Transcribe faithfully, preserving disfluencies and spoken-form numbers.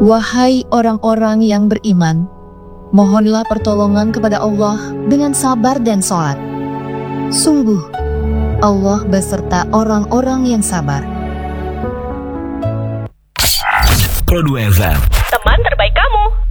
Wahai orang-orang yang beriman, mohonlah pertolongan kepada Allah dengan sabar dan sholat. Sungguh, Allah beserta orang-orang yang sabar. Pro dua F M, teman terbaik kamu.